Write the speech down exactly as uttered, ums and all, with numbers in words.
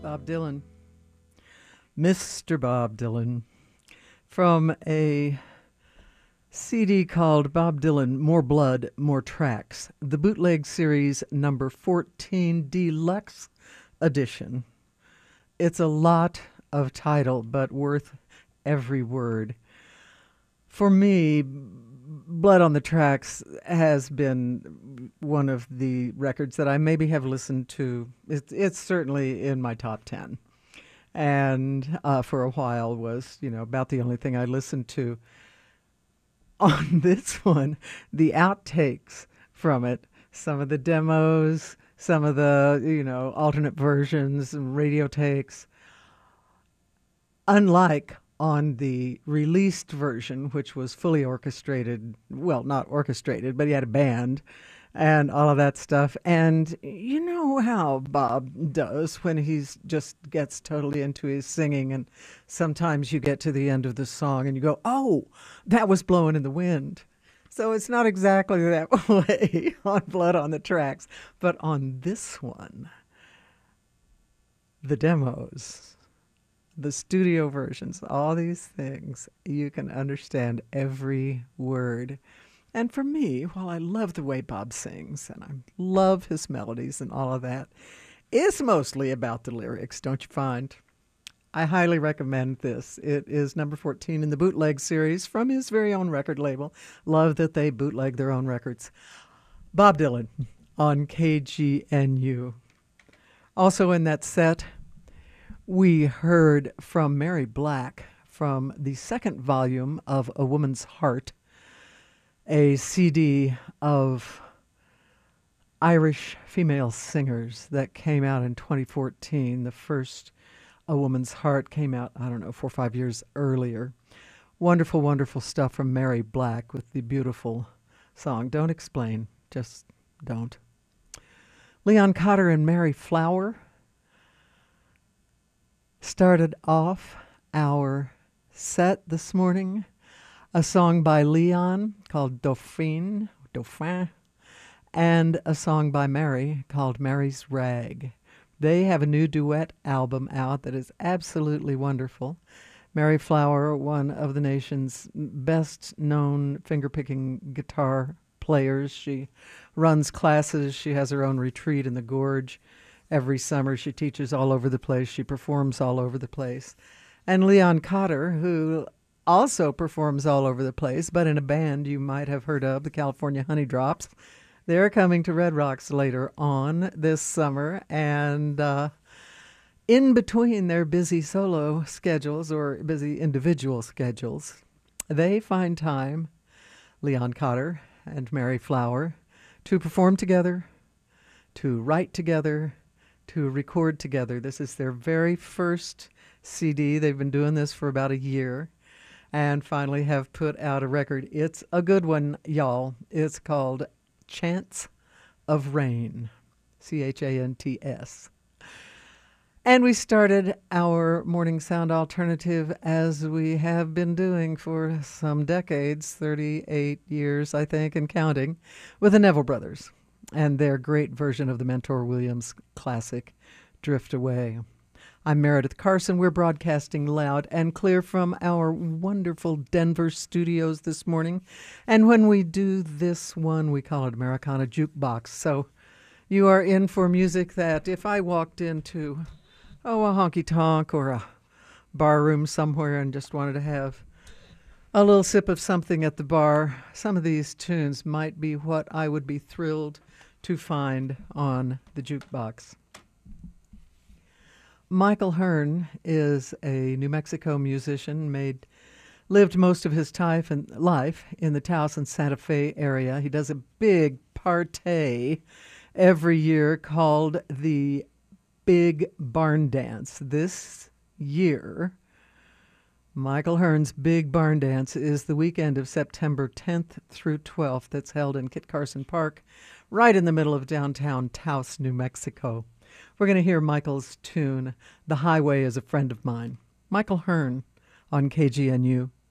Bob Dylan. Mister Bob Dylan. From a C D called Bob Dylan, More Blood, More Tracks. The bootleg series number fourteen Deluxe Edition. It's a lot of title, but worth every word. For me, Blood on the Tracks has been one of the records that I maybe have listened to. It's, it's certainly in my top ten. And uh, for a while was, you know, about the only thing I listened to. On this one, the outtakes from it, some of the demos, some of the, you know, alternate versions and radio takes, unlike on the released version, which was fully orchestrated, well, not orchestrated, but he had a band and all of that stuff. And you know how Bob does when he just gets totally into his singing, and sometimes you get to the end of the song and you go, oh, that was Blowing in the Wind. So it's not exactly that way on Blood on the Tracks, but on this one, the demos, the studio versions, all these things, you can understand every word. And for me, while I love the way Bob sings, and I love his melodies and all of that, it's mostly about the lyrics, don't you find? I highly recommend this. It is number fourteen in the bootleg series from his very own record label. Love that they bootleg their own records. Bob Dylan on K G N U. Also in that set, we heard from Mary Black from the second volume of A Woman's Heart, a C D of Irish female singers that came out in twenty fourteen. The first A Woman's Heart came out, I don't know, four or five years earlier. Wonderful, wonderful stuff from Mary Black with the beautiful song, Don't Explain, just don't. Leon Cotter and Mary Flower started off our set this morning. A song by Leon called Dauphine, Dauphin, and a song by Mary called Mary's Rag. They have a new duet album out that is absolutely wonderful. Mary Flower, one of the nation's best-known finger-picking guitar players. She runs classes. She has her own retreat in the Gorge every summer. She teaches all over the place. She performs all over the place. And Leon Cotter, who also performs all over the place, but in a band you might have heard of, the California Honey Drops. They're coming to Red Rocks later on this summer, and uh, in between their busy solo schedules or busy individual schedules, they find time, Leon Cotter and Mary Flower, to perform together, to write together, to record together. This is their very first C D. They've been doing this for about a year, and finally have put out a record. It's a good one, y'all. It's called Chants of Rain, C H A N T S. And we started our morning sound alternative, as we have been doing for some decades, thirty-eight years, I think, and counting, with the Neville Brothers and their great version of the Mentor Williams classic, Drift Away. I'm Meredith Carson. We're broadcasting loud and clear from our wonderful Denver studios this morning. And when we do this one, we call it Americana Jukebox. So you are in for music that if I walked into, oh, a honky-tonk or a bar room somewhere and just wanted to have a little sip of something at the bar, some of these tunes might be what I would be thrilled to find on the jukebox. Michael Hearn is a New Mexico musician, made lived most of his time and life in the Taos and Santa Fe area. He does a big party every year called the Big Barn Dance. This year, Michael Hearn's Big Barn Dance is the weekend of September tenth through twelfth. That's held in Kit Carson Park, right in the middle of downtown Taos, New Mexico. We're going to hear Michael's tune, The Highway is a Friend of Mine. Michael Hearn on K G N U.